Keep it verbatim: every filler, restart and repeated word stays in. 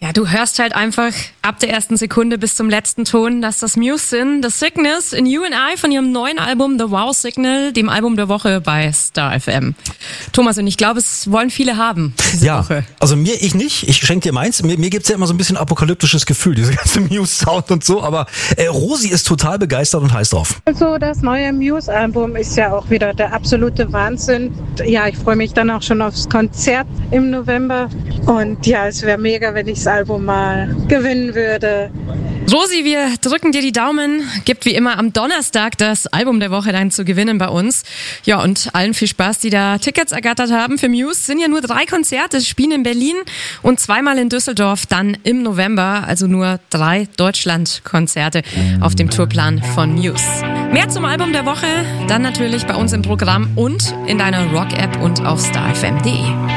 Ja, du hörst halt einfach ab der ersten Sekunde bis zum letzten Ton, dass das Muse sind. The Sickness in You and I von ihrem neuen Album The Wow Signal, dem Album der Woche bei Star F M. Thomas, und ich glaube, es wollen viele haben diese ja, Woche. Also mir, ich nicht. Ich schenke dir meins. Mir, mir gibt's ja immer so ein bisschen apokalyptisches Gefühl, diese ganze Muse-Sound und so. Aber äh, Rosi ist total begeistert und heiß drauf. Also das neue Muse-Album ist ja auch wieder der absolute Wahnsinn. Ja, ich freue mich dann auch schon aufs Konzert im November. Und ja, es wäre mega, wenn ich das Album mal gewinnen würde. Rosi, wir drücken dir die Daumen. Gibt wie immer am Donnerstag das Album der Woche dann zu gewinnen bei uns. Ja, und allen viel Spaß, die da Tickets ergattert haben. Für Muse sind ja nur drei Konzerte, spielen in Berlin und zweimal in Düsseldorf dann im November. Also nur drei Deutschland-Konzerte auf dem Tourplan von Muse. Mehr zum Album der Woche dann natürlich bei uns im Programm und in deiner Rock-App und auf starfm punkt de.